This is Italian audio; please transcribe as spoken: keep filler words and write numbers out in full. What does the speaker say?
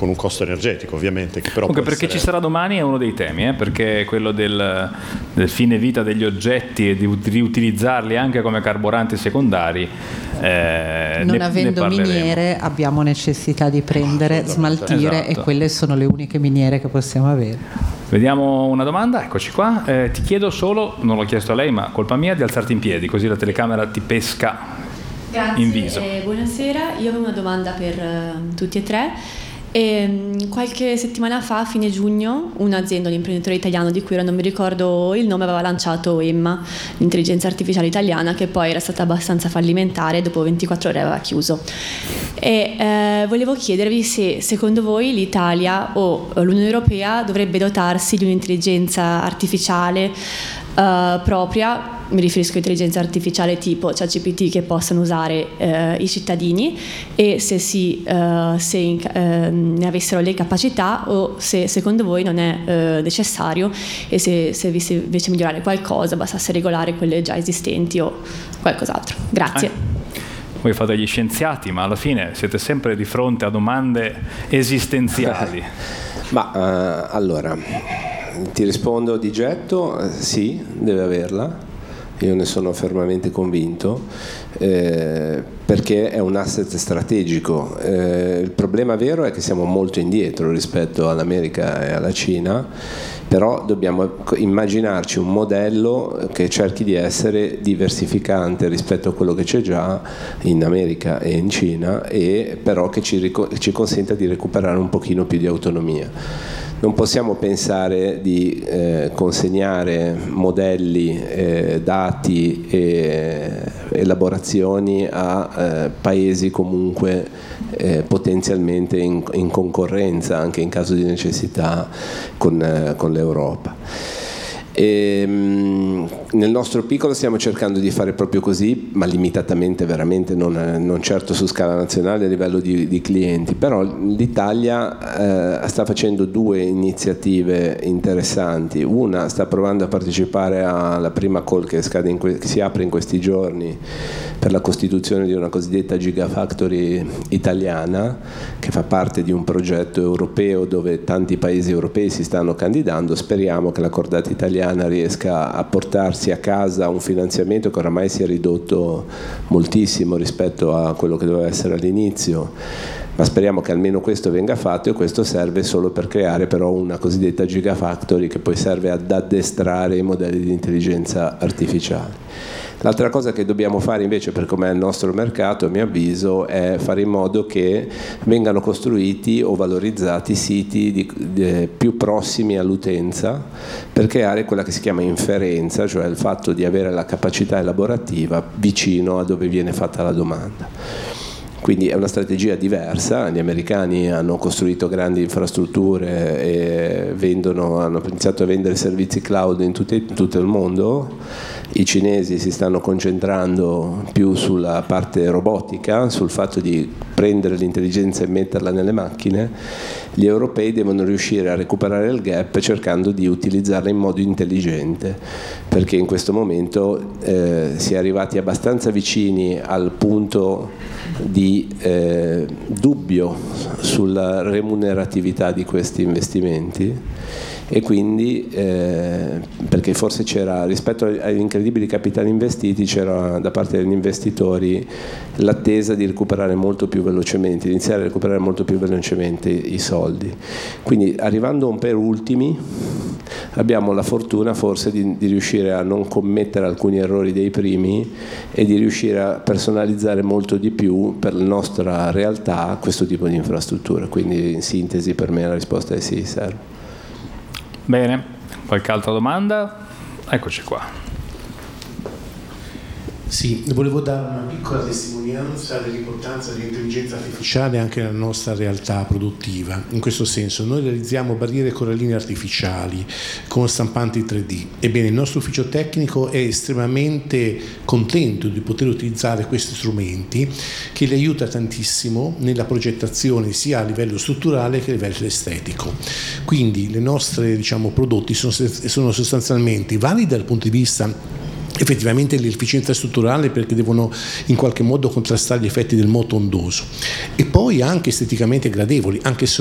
con un costo energetico ovviamente. Che però Comunque, perché essere... ci sarà domani è uno dei temi, eh? Perché quello del, del fine vita degli oggetti e di riutilizzarli anche come carburanti secondari. Eh, non ne, avendo ne miniere abbiamo necessità di prendere, smaltire, esatto. E quelle sono le uniche miniere che possiamo avere. Vediamo una domanda, eccoci qua. Eh, ti chiedo solo, non l'ho chiesto a lei, ma colpa mia, di alzarti in piedi, così la telecamera ti pesca. Grazie, in viso. Eh, buonasera, io avevo una domanda per uh, tutti e tre. E, qualche settimana fa, a fine giugno, un'azienda, un imprenditore italiano di cui ora non mi ricordo il nome, aveva lanciato Emma, l'intelligenza artificiale italiana, che poi era stata abbastanza fallimentare, dopo ventiquattro ore aveva chiuso. E eh, volevo chiedervi se secondo voi l'Italia o l'Unione Europea dovrebbe dotarsi di un'intelligenza artificiale uh, propria. Mi riferisco a intelligenza artificiale tipo ChatGPT che possano usare eh, i cittadini, e se sì, eh, se in, eh, ne avessero le capacità, o se secondo voi non è eh, necessario, e se servisse invece migliorare qualcosa, bastasse regolare quelle già esistenti o qualcos'altro. Grazie. Eh. Voi fate gli scienziati, ma alla fine siete sempre di fronte a domande esistenziali. Ma uh, allora, ti rispondo di getto, sì, deve averla. Io ne sono fermamente convinto, eh, perché è un asset strategico. Eh, il problema vero è che siamo molto indietro rispetto all'America e alla Cina, però dobbiamo immaginarci un modello che cerchi di essere diversificante rispetto a quello che c'è già in America e in Cina, e però che ci, ci consenta di recuperare un pochino più di autonomia. Non possiamo pensare di eh, consegnare modelli, eh, dati e elaborazioni a eh, paesi comunque eh, potenzialmente in, in concorrenza, anche in caso di necessità, con, eh, con l'Europa. E, mh, nel nostro piccolo stiamo cercando di fare proprio così, ma limitatamente, veramente, non, non certo su scala nazionale a livello di, di clienti. Però l'Italia eh, sta facendo due iniziative interessanti. Una, sta provando a partecipare alla prima call che, scade in que- che si apre in questi giorni per la costituzione di una cosiddetta Gigafactory italiana, che fa parte di un progetto europeo dove tanti paesi europei si stanno candidando. Speriamo che la cordata italiana riesca a portarsi a casa un finanziamento che oramai si è ridotto moltissimo rispetto a quello che doveva essere all'inizio, ma speriamo che almeno questo venga fatto, e questo serve solo per creare però una cosiddetta Gigafactory che poi serve ad addestrare i modelli di intelligenza artificiale. L'altra cosa che dobbiamo fare invece, per come è il nostro mercato, a mio avviso, è fare in modo che vengano costruiti o valorizzati siti di, di, più prossimi all'utenza, per creare quella che si chiama inferenza, cioè il fatto di avere la capacità elaborativa vicino a dove viene fatta la domanda. Quindi è una strategia diversa. Gli americani hanno costruito grandi infrastrutture e vendono, hanno iniziato a vendere servizi cloud in, tutte, in tutto il mondo. I cinesi si stanno concentrando più sulla parte robotica, sul fatto di prendere l'intelligenza e metterla nelle macchine. Gli europei devono riuscire a recuperare il gap cercando di utilizzarla in modo intelligente, perché in questo momento eh, si è arrivati abbastanza vicini al punto di eh, dubbio sulla remuneratività di questi investimenti, e quindi eh, perché forse c'era, rispetto agli incredibili capitali investiti, c'era da parte degli investitori l'attesa di recuperare molto più velocemente, iniziare a recuperare molto più velocemente i soldi. Quindi, arrivando un per ultimi, abbiamo la fortuna forse di, di riuscire a non commettere alcuni errori dei primi e di riuscire a personalizzare molto di più per la nostra realtà questo tipo di infrastruttura. Quindi, in sintesi, per me la risposta è sì, serve. Bene, qualche altra domanda? Eccoci qua. Sì, volevo dare una piccola testimonianza dell'importanza dell'intelligenza artificiale anche nella nostra realtà produttiva. In questo senso, noi realizziamo barriere coralline artificiali con stampanti tre D. Ebbene, il nostro ufficio tecnico è estremamente contento di poter utilizzare questi strumenti, che li aiuta tantissimo nella progettazione sia a livello strutturale che a livello estetico. Quindi le nostre, diciamo, prodotti sono, sono sostanzialmente validi dal punto di vista effettivamente l'efficienza strutturale, perché devono in qualche modo contrastare gli effetti del moto ondoso, e poi anche esteticamente gradevoli, anche se